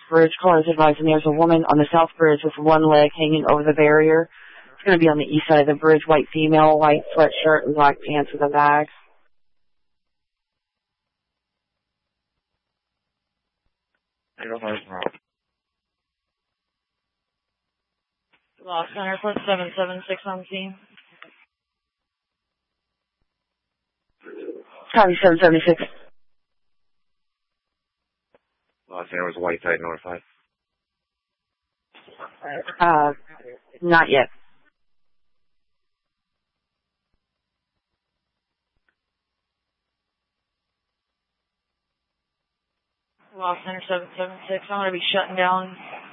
Bridge. Callers advising there's a woman on the South Bridge with one leg hanging over the barrier. It's going to be on the east side of the bridge. White female, white sweatshirt, and black pants with a bag. I don't know. Lost Center, plus 776 on the scene. Copy 776. Lost Center was white side notified. Not yet. Lost Center 776. I'm going to be shutting down